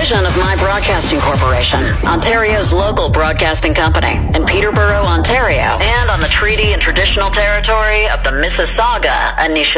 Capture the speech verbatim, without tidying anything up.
division of My Broadcasting Corporation, Ontario's local broadcasting company, in Peterborough, Ontario, and on the treaty and traditional territory of the Mississauga Anishinaabe.